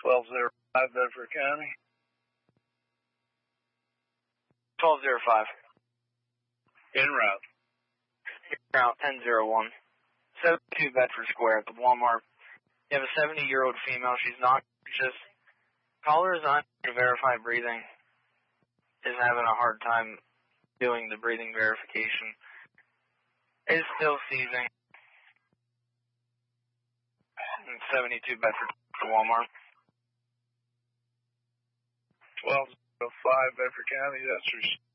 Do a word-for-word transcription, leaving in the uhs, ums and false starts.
twelve oh five, Bedford County. twelve oh five. En route. En route, ten oh one. seventy-two Bedford Square at the Walmart. You have a seventy-year-old female. She's not conscious. Caller is on to verify breathing. Is having a hard time doing the breathing verification. Is still seizing. seventy-two Bedford Walmart. twelve oh five Bedford County, that's received.